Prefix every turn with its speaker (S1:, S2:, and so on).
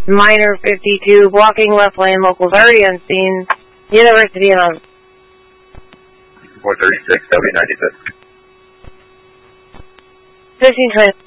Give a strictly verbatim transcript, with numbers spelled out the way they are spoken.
S1: Minor fifty-two, blocking left lane, locals already on scene. University and on.
S2: four thirty-six, W ninety-six.
S1: fifteen twenty.